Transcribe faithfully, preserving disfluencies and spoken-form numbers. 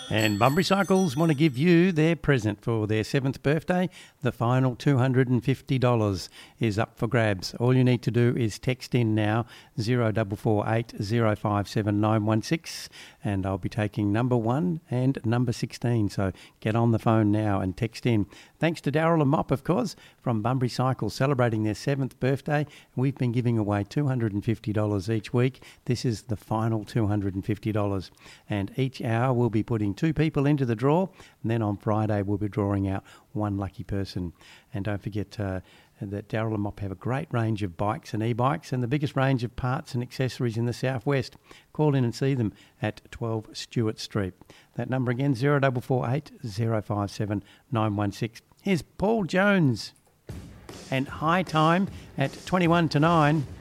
And Bunbury Cycles want to give you their present for their seventh birthday. The final two hundred fifty dollars is up for grabs. All you need to do is text in now, zero four four eight, zero five seven nine one six, and I'll be taking number one and number sixteen. So get on the phone now and text in. Thanks to Daryl and Mop, of course, from Bunbury Cycles, celebrating their seventh birthday. We've been giving away two hundred fifty dollars each week. This is the final two hundred fifty dollars. And each hour we'll be putting two people into the draw, and then on Friday we'll be drawing out one lucky person. And don't forget uh, that Daryl and Mop have a great range of bikes and e-bikes and the biggest range of parts and accessories in the southwest. Call in and see them at twelve Stewart Street. That number again, zero four four eight, zero five seven nine one six. Here's Paul Jones and High Time at twenty-one to nine.